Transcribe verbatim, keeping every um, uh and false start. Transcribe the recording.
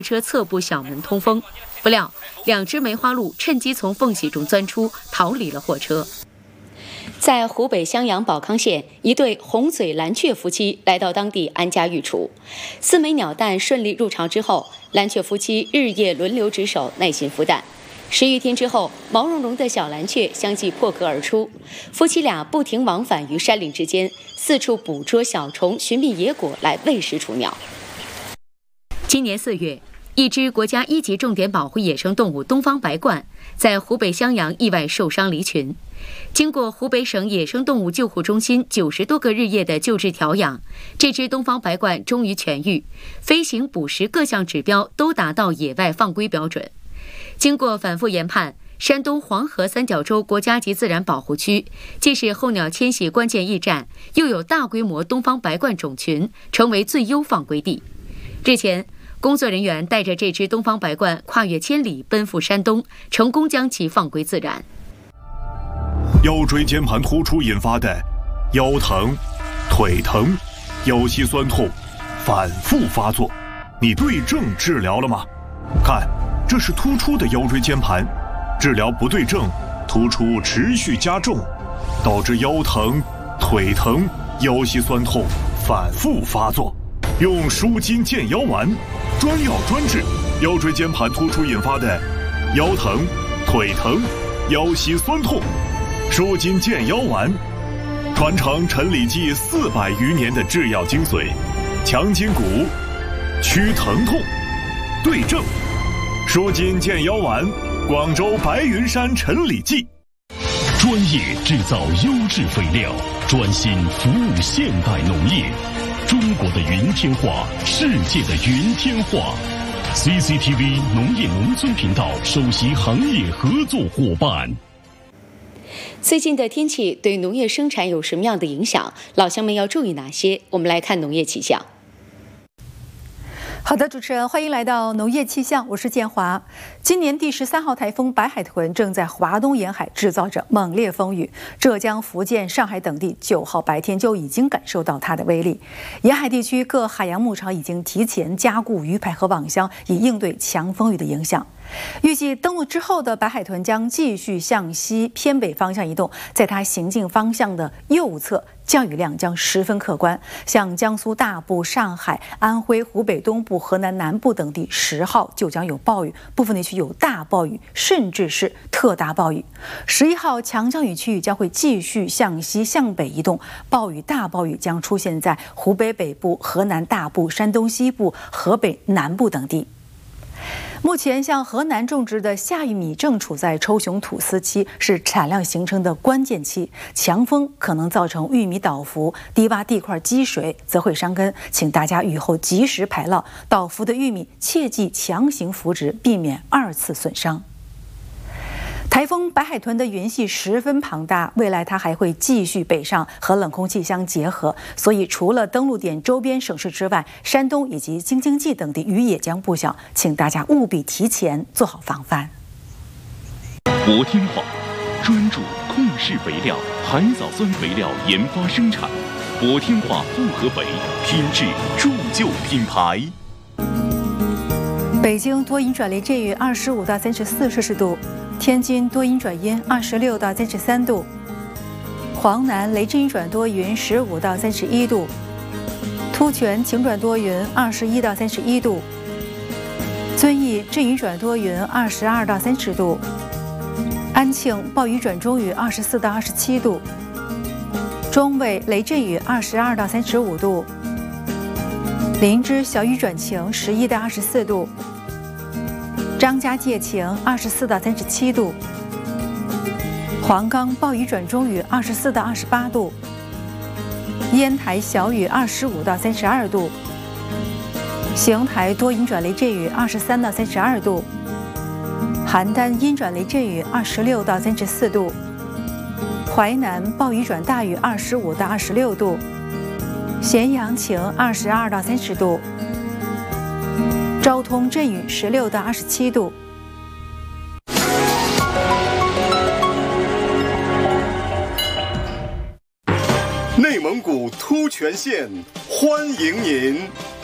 车侧部小门通风，不料两只梅花鹿趁机从缝隙中钻出，逃离了货车。在湖北襄阳保康县，一对红嘴蓝雀夫妻来到当地安家育雏。四枚鸟蛋顺利入巢之后，蓝雀夫妻日夜轮流值守，耐心孵蛋。十余天之后，毛茸茸的小蓝雀相继破壳而出。夫妻俩不停往返于山林之间，四处捕捉小虫，寻觅野果来喂食雏鸟。今年四月，一只国家一级重点保护野生动物东方白鹳在湖北襄阳意外受伤离群。经过湖北省野生动物救护中心九十多个日夜的救治调养，这只东方白鹳终于痊愈，飞行、捕食各项指标都达到野外放归标准。经过反复研判，山东黄河三角洲国家级自然保护区既是候鸟迁徙关键驿站，又有大规模东方白鹳种群，成为最优放归地。日前，工作人员带着这只东方白鹳跨越千里奔赴山东，成功将其放归自然。 腰椎间盘突出引发的腰疼、腿疼、腰膝酸痛反复发作，你对症治疗了吗？看，这是突出的腰椎间盘，治疗不对症，突出持续加重，导致腰疼、腿疼、腰膝酸痛反复发作。用舒筋健腰丸，专药专治腰椎间盘突出引发的腰疼、腿疼、腰膝酸痛。舒筋健腰丸，传承陈李济四百余年的制药精髓，强筋骨，祛疼痛，对症。舒筋健腰丸，广州白云山陈李济。 专业制造优质肥料，专心服务现代农业。中国的云天化，世界的云天化。C C T V 农业农村频道首席行业合作伙伴。 最近的天气对农业生产有什么样的影响？老乡们要注意哪些？我们来看农业气象。 好的，主持人，欢迎来到农业气象，我是建华。今年第十三号台风白海豚正在华东沿海制造着猛烈风雨，浙江、福建、上海等地九号白天就已经感受到它的威力。沿海地区各海洋牧场已经提前加固鱼排和网箱，以应对强风雨的影响。预计登陆之后的白海豚将继续向西偏北方向移动，在它行进方向的右侧，降雨量将十分可观。像江苏大部、上海、安徽、湖北东部、河南南部等地，十号就将有暴雨，部分地区有大暴雨，甚至是特大暴雨。十一号强降雨区域将会继续向西向北移动，暴雨、大暴雨将出现在湖北北部、河南大部、山东西部、河北南部等地。目前，像河南种植的夏玉米正处在抽熊吐丝期，是产量形成的关键期。强风可能造成玉米倒伏，低洼地块积水则会伤根，请大家雨后及时排涝，倒伏的玉米切忌强行扶植，避免二次损伤。台风白海豚的云系十分庞大，未来它还会继续北上，和冷空气相结合，所以除了登陆点周边省市之外，山东以及京津冀等地雨也将不小，请大家务必提前做好防范。 博天化专注控制肥料、海藻酸肥料研发生产，博天化复合肥品质铸就品牌。 北京多云转雷阵雨，二十五到三十四摄氏度。天津多云转阴，二十六到三十三度；黄南雷阵雨转多云，十五到三十一度；突厥晴转多云，二十一到三十一度；遵义阵雨转多云，二十二到三十度；安庆暴雨转中雨，二十四到二十七度；中卫雷阵雨，二十二到三十五度；林芝小雨转晴，十一到二十四度。张家界晴，二十四到三十七度；黄冈暴雨转中雨，二十四到二十八度；烟台小雨，二十五到三十二度；邢台多云转雷阵雨，二十三到三十二度；邯郸阴转雷阵雨，二十六到三十四度；淮南暴雨转大雨，二十五到二十六度；咸阳晴，二十二到三十度。昭通阵雨，十六到二十七度。 内蒙古突厥县欢迎您。